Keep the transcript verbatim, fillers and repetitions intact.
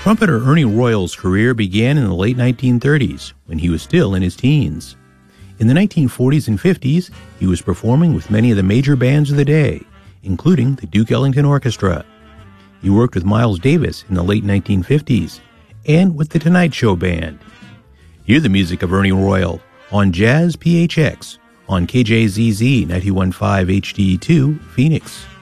Trumpeter Ernie Royal's career began in the late nineteen thirties, when he was still in his teens. In the nineteen forties and fifties, he was performing with many of the major bands of the day, including the Duke Ellington Orchestra. He worked with Miles Davis in the late nineteen fifties, and with the Tonight Show Band. Hear the music of Ernie Royal on Jazz P H X on K J Z Z ninety-one point five H D two, Phoenix.